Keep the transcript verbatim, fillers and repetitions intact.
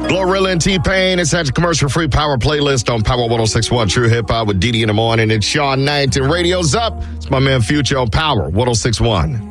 Glorilla and T-Pain. It's at the commercial-free Power playlist on Power one oh six point one True Hip Hop with Didi in the morning. It's Sean Knight and Radio's Up. It's my man Future on Power one oh six point one.